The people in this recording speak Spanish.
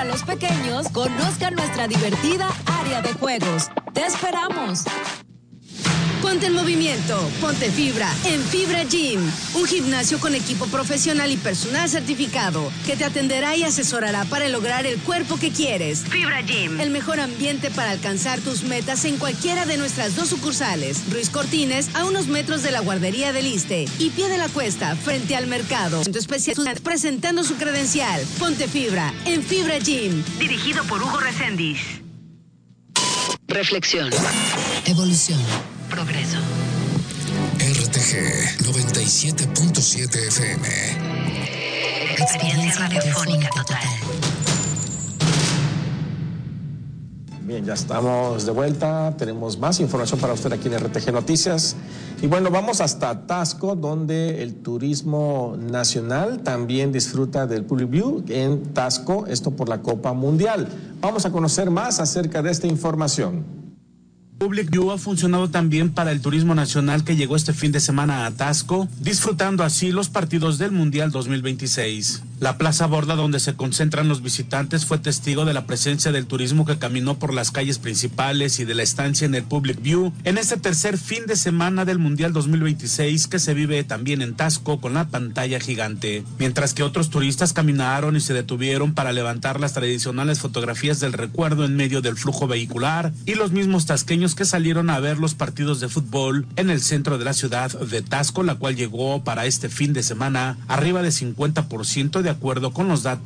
para los pequeños, conozca nuestra divertida área de juegos. ¡Te esperamos! Ponte en movimiento, ponte fibra en Fibra Gym, un gimnasio con equipo profesional y personal certificado que te atenderá y asesorará para lograr el cuerpo que quieres. Fibra Gym, el mejor ambiente para alcanzar tus metas en cualquiera de nuestras 2 sucursales, Ruiz Cortines, a unos metros de la guardería del Iste, y Pie de la Cuesta, frente al mercado. Centro especial presentando su credencial. Ponte fibra en Fibra Gym, dirigido por Hugo Reséndiz. Reflexión. Evolución. Progreso. RTG 97.7 FM. Experiencia radiofónica total. Bien, ya estamos de vuelta. Tenemos más información para usted aquí en RTG Noticias. Y bueno, vamos hasta Taxco, donde el turismo nacional también disfruta del Public View en Taxco, esto por la Copa Mundial. Vamos a conocer más acerca de esta información. Public View ha funcionado también para el turismo nacional que llegó este fin de semana a Taxco, disfrutando así los partidos del Mundial 2026. La Plaza Borda, donde se concentran los visitantes, fue testigo de la presencia del turismo que caminó por las calles principales y de la estancia en el Public View en este tercer fin de semana del Mundial 2026 que se vive también en Taxco con la pantalla gigante. Mientras que otros turistas caminaron y se detuvieron para levantar las tradicionales fotografías del recuerdo en medio del flujo vehicular, y los mismos tasqueños que salieron a ver los partidos de fútbol en el centro de la ciudad de Taxco, la cual llegó para este fin de semana arriba de 50% de acuerdo con los datos